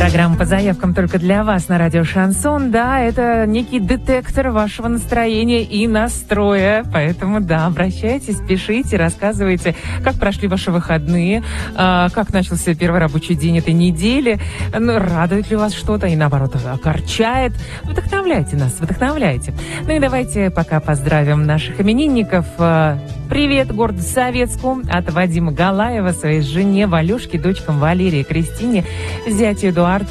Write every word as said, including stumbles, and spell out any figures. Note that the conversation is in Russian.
Программа по заявкам только для вас на радио Шансон. Да, это некий детектор вашего настроения и настроя. Поэтому, да, обращайтесь, пишите, рассказывайте, как прошли ваши выходные, как начался первый рабочий день этой недели, радует ли вас что-то и, наоборот, огорчает. Вдохновляйте нас, вдохновляйте. Ну и давайте пока поздравим наших именинников. Привет городу Советску от Вадима Галаева, своей жене Валюшке, дочкам Валерии, Кристине, зятю Эдуарду.